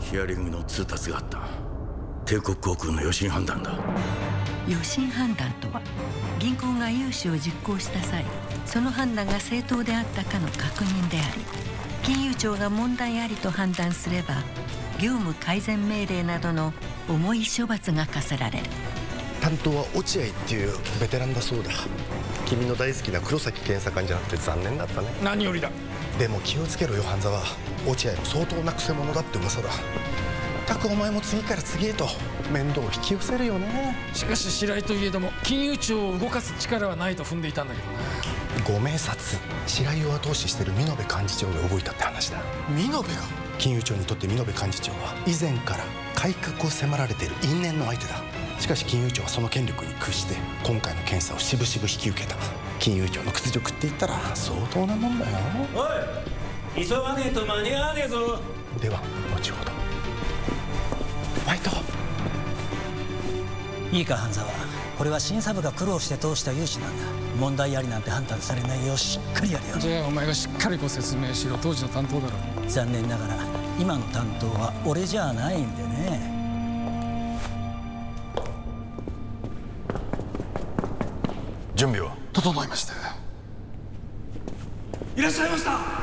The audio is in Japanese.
ヒアリングの通達があった。帝国航空の予診判断だ。 予診判断とは、銀行が融資を実行した際、その判断が正当であったかの確認であり、金融庁が問題ありと判断すれば業務改善命令などの重い処罰が課せられる。 担当は落合っていうベテランだそうだ。君の大好きな黒崎検査官じゃなくて残念だったね。 何よりだ。 でも気をつけろよ半沢。落合も相当なくせ者だって噂だ。たくお前も次から次へと面倒を引き寄せるよね。 しかし白井といえども金融庁を動かす力はないと踏んでいたんだけどな。 ご明察。白井を後押ししてる見延幹事長が動いたって話だ。 見延が金融庁にとって見延幹事長は以前から改革を迫られている因縁の相手だ。しかし金融庁はその権力に屈して今回の検査を渋々引き受けた。金融庁の屈辱って言ったら相当なもんだよ。 おい、急がねえと間に合わねえぞ。 では後ほど。ファイト。 いいか半沢、これは審査部が苦労して通した融資なんだ。問題ありなんて判断されないようしっかりやれよ。 じゃあお前がしっかりご説明しろ。当時の担当だろ。 残念ながら今の担当は俺じゃないんでね。 準備は整いました。 いらっしゃいました。